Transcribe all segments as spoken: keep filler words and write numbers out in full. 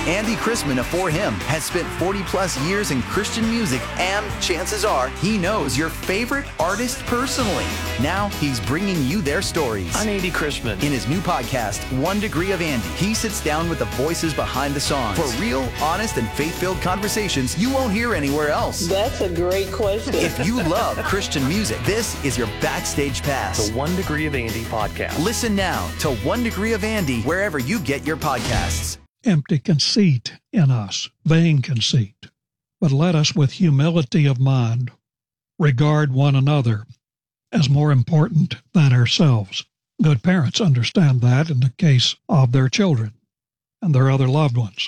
Andy Chrisman of For Him has spent forty plus years in Christian music, and chances are he knows your favorite artist personally. Now he's bringing you their stories. I'm Andy Chrisman. In his new podcast, One Degree of Andy, he sits down with the voices behind the songs for real, honest, and faith-filled conversations you won't hear anywhere else. That's a great question. If you love Christian music, this is your backstage pass. The One Degree of Andy podcast. Listen now to One Degree of Andy wherever you get your podcasts. Empty conceit in us, vain conceit. But let us with humility of mind regard one another as more important than ourselves. Good parents understand that in the case of their children and their other loved ones.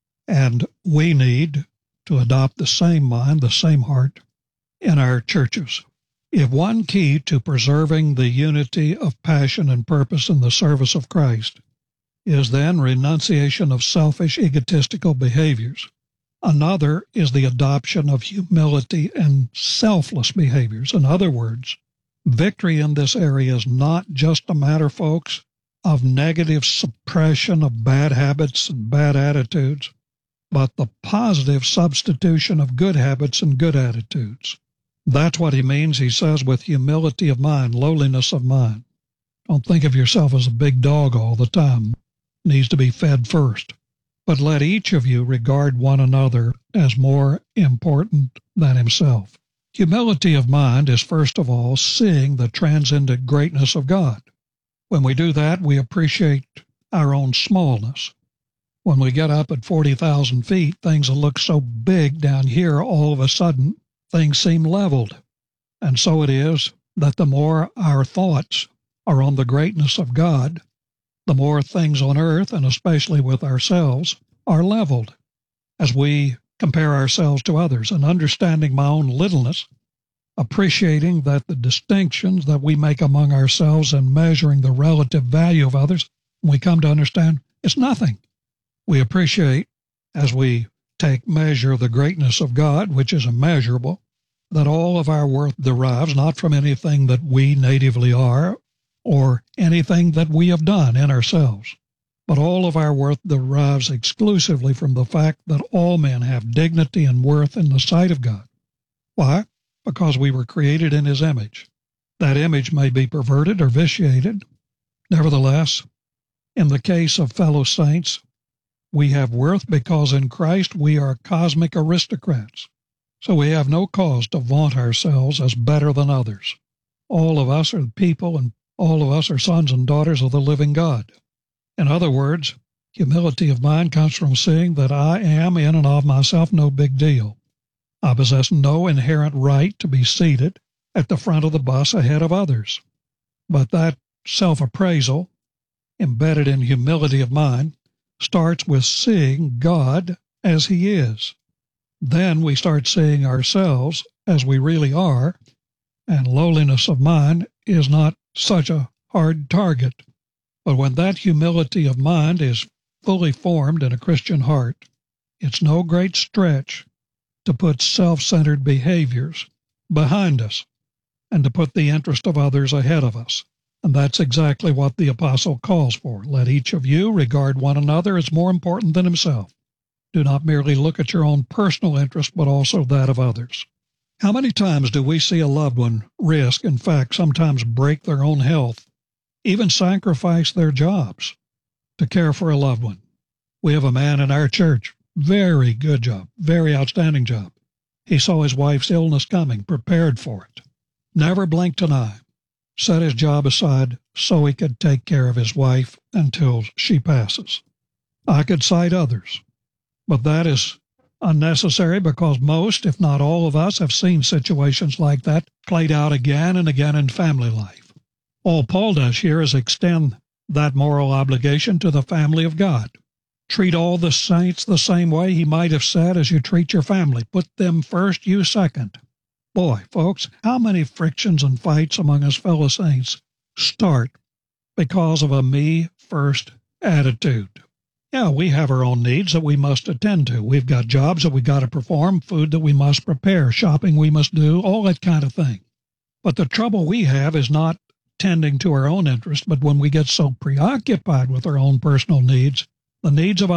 And we need to adopt the same mind, the same heart in our churches. If one key to preserving the unity of passion and purpose in the service of Christ is then renunciation of selfish, egotistical behaviors, another is the adoption of humility and selfless behaviors. In other words, victory in this area is not just a matter, folks, of negative suppression of bad habits and bad attitudes, but the positive substitution of good habits and good attitudes. That's what he means, he says, with humility of mind, lowliness of mind. Don't think of yourself as a big dog all the time. It needs to be fed first. But let each of you regard one another as more important than himself. Humility of mind is, first of all, seeing the transcendent greatness of God. When we do that, we appreciate our own smallness. When we get up at forty thousand feet, things will look so big down here, all of a sudden, things seem leveled. And so it is that the more our thoughts are on the greatness of God, the more things on earth, and especially with ourselves, are leveled. As we compare ourselves to others and understanding my own littleness, appreciating that the distinctions that we make among ourselves and measuring the relative value of others, we come to understand it's nothing. We appreciate, as we take measure of the greatness of God, which is immeasurable, that all of our worth derives not from anything that we natively are or anything that we have done in ourselves, but all of our worth derives exclusively from the fact that all men have dignity and worth in the sight of God. Why? Because we were created in His image. That image may be perverted or vitiated. Nevertheless, in the case of fellow saints, we have worth because in Christ we are cosmic aristocrats. So we have no cause to vaunt ourselves as better than others. All of us are people, and all of us are sons and daughters of the living God. In other words, humility of mind comes from seeing that I am in and of myself no big deal. I possess no inherent right to be seated at the front of the bus ahead of others. But that self-appraisal, embedded in humility of mind, starts with seeing God as He is. Then we start seeing ourselves as we really are, and lowliness of mind is not such a hard target. But when that humility of mind is fully formed in a Christian heart, it's no great stretch to put self-centered behaviors behind us and to put the interest of others ahead of us. And that's exactly what the apostle calls for. Let each of you regard one another as more important than himself. Do not merely look at your own personal interest, but also that of others. How many times do we see a loved one risk, in fact, sometimes break their own health, even sacrifice their jobs to care for a loved one? We have a man in our church, very good job, very outstanding job. He saw his wife's illness coming, prepared for it, never blinked an eye, set his job aside so he could take care of his wife until she passes. I could cite others, but that is unnecessary because most, if not all of us, have seen situations like that played out again and again in family life. All Paul does here is extend that moral obligation to the family of God. Treat all the saints the same way, he might have said, as you treat your family. Put them first, you second. Boy, folks, how many frictions and fights among us fellow saints start because of a me-first attitude? Yeah, we have our own needs that we must attend to. We've got jobs that we got to perform, food that we must prepare, shopping we must do, all that kind of thing. But the trouble we have is not tending to our own interest, but when we get so preoccupied with our own personal needs, the needs of